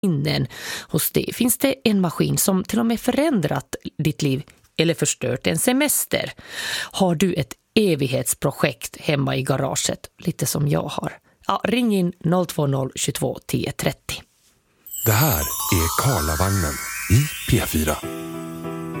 minnen hos dig? Finns det en maskin som till och med förändrat ditt liv eller förstört en semester? Har du ett evighetsprojekt hemma i garaget, lite som jag har? Ja, ring in 020 22 10 30. Det här är Karlavagnen i P4.